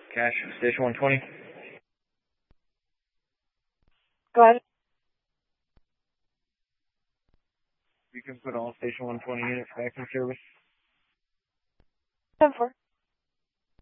Cash, station 120. Go ahead. You can put all station 120 units back in service. 10-4.